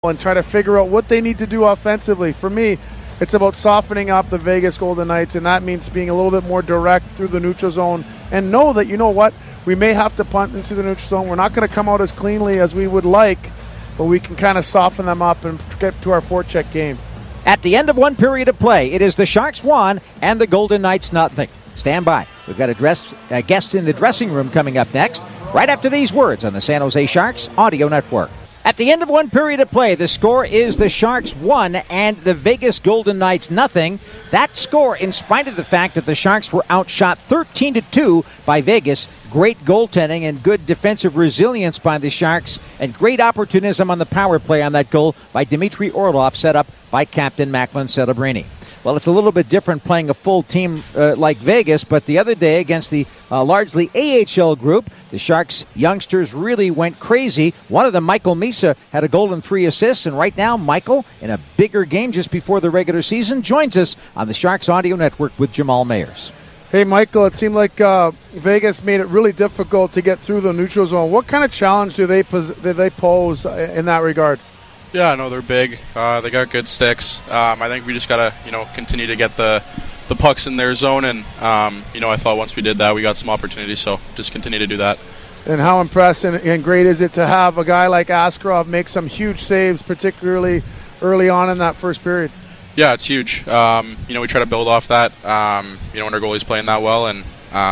and try to figure out what they need to do offensively. For me, it's about softening up the Vegas Golden Knights, and that means being a little bit more direct through the neutral zone and know that, you know what, we may have to punt into the neutral zone. We're not going to come out as cleanly as we would like, but we can kind of soften them up and get to our forecheck game. At the end of one period of play, it is the Sharks 1 and the Golden Knights nothing. Stand by. We've got a guest in the dressing room coming up next, right after these words on the San Jose Sharks Audio Network. At the end of one period of play, the score is the Sharks 1 and the Vegas Golden Knights nothing. That score, in spite of the fact that the Sharks were outshot 13-2 by Vegas. Great goaltending and good defensive resilience by the Sharks, and great opportunism on the power play on that goal by Dmitry Orlov, set up by Captain Macklin Celebrini. Well, it's a little bit different playing a full team like Vegas, but the other day against the largely AHL group, the Sharks youngsters really went crazy. One of them, Michael Misa, had a goal and 3 assists, and right now Michael, in a bigger game just before the regular season, joins us on the Sharks Audio Network with Jamal Mayers. Hey, Michael, it seemed like Vegas made it really difficult to get through the neutral zone. What kind of challenge do they pose in that regard? Yeah, no, they're big. They got good sticks. I think we just gotta, continue to get the pucks in their zone, and I thought once we did that, we got some opportunities. So just continue to do that. And how impressed and great is it to have a guy like Askarov make some huge saves, particularly early on in that first period? Yeah, it's huge. We try to build off that. When our goalie's playing that well, and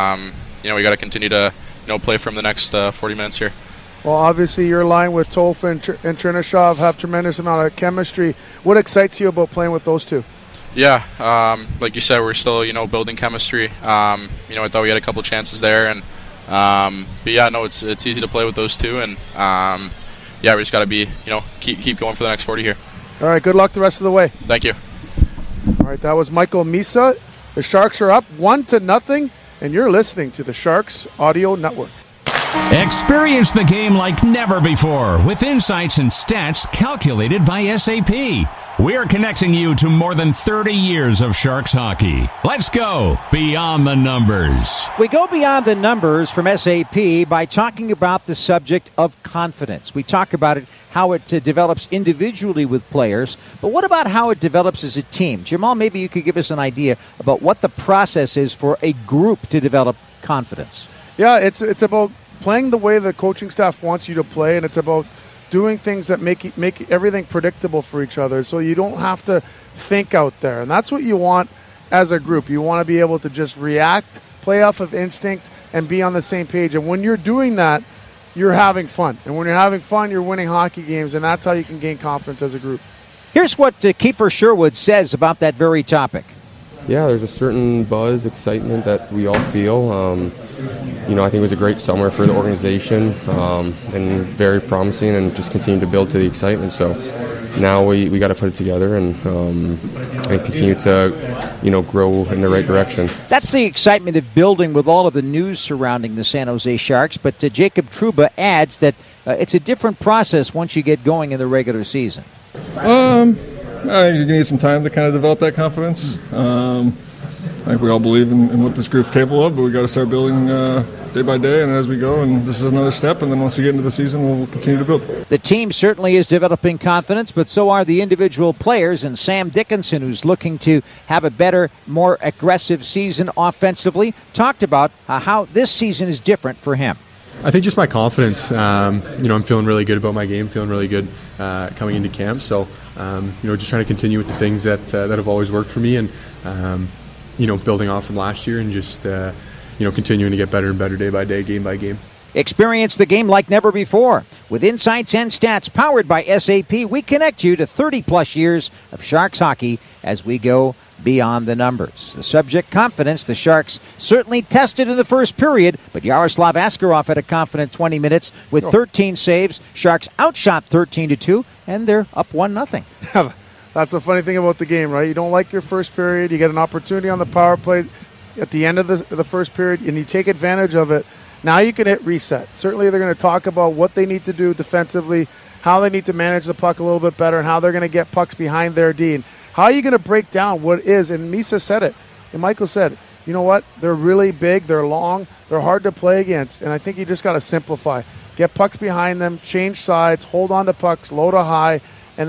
we got to continue to play from the next 40 minutes here. Well, obviously your line with Tolfa and Chernyshov have tremendous amount of chemistry. What excites you about playing with those two? Yeah, like you said, we're still building chemistry. I thought we had a couple chances there, and but yeah, no, it's easy to play with those two, and we just got to be keep going for the next 40 here. All right, good luck the rest of the way. Thank you. All right, that was Michael Misa. The Sharks are up 1-0, and you're listening to the Sharks Audio Network. Experience the game like never before with insights and stats calculated by SAP. We're connecting you to more than 30 years of Sharks hockey. Let's go beyond the numbers. We go beyond the numbers from SAP by talking about the subject of confidence. We talk about it, how it develops individually with players, but what about how it develops as a team? Jamal, maybe you could give us an idea about what the process is for a group to develop confidence. Yeah, it's about playing the way the coaching staff wants you to play, and it's about doing things that make everything predictable for each other, so you don't have to think out there. And that's what you want as a group. You want to be able to just react, play off of instinct, and be on the same page. And when you're doing that, you're having fun. And when you're having fun, you're winning hockey games, and that's how you can gain confidence as a group. Here's what Kiefer Sherwood says about that very topic. Yeah, there's a certain buzz, excitement that we all feel. I think it was a great summer for the organization and very promising, and just continue to build to the excitement. So now we got to put it together and continue to grow in the right direction. That's the excitement of building with all of the news surrounding the San Jose Sharks. But Jacob Trouba adds that it's a different process once you get going in the regular season. I think you're going to need some time to kind of develop that confidence. I think we all believe in what this group's capable of, but we got to start building day by day and as we go, and this is another step, and then once we get into the season, we'll continue to build. The team certainly is developing confidence, but so are the individual players, and Sam Dickinson, who's looking to have a better, more aggressive season offensively, talked about how this season is different for him. I think just my confidence. I'm feeling really good about my game, feeling really good coming into camp. So, just trying to continue with the things that have always worked for me, and building off from last year, and just continuing to get better and better day by day, game by game. Experience the game like never before. With insights and stats powered by SAP, we connect you to 30-plus years of Sharks hockey as we go beyond the numbers. The subject, confidence. The Sharks certainly tested in the first period, but Yaroslav Askarov had a confident 20 minutes with 13 saves. Sharks outshot 13-2, and they're up 1-0. That's the funny thing about the game, right? You don't like your first period. You get an opportunity on the power play at the end of the first period, and you take advantage of it. Now you can hit reset. Certainly they're going to talk about what they need to do defensively, how they need to manage the puck a little bit better, and how they're going to get pucks behind their D. And how are you going to break down what is? And Misa said it, and Michael said, you know what? They're really big, they're long, they're hard to play against, and I think you just got to simplify. Get pucks behind them, change sides, hold on to pucks, low to high,